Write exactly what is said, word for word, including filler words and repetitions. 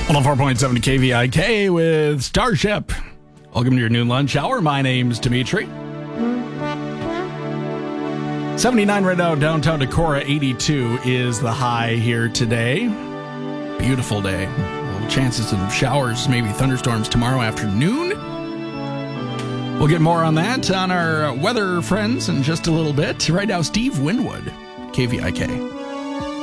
one oh four point seven K V I K with Starship. Welcome to your noon lunch hour. My name's Dimitri. seventy-nine right now, downtown Decorah. eighty-two is the high here today. Beautiful day. Little chances of showers, maybe thunderstorms tomorrow afternoon. We'll get more on that on our weather friends in just a little bit. Right now, Steve Winwood, K V I K.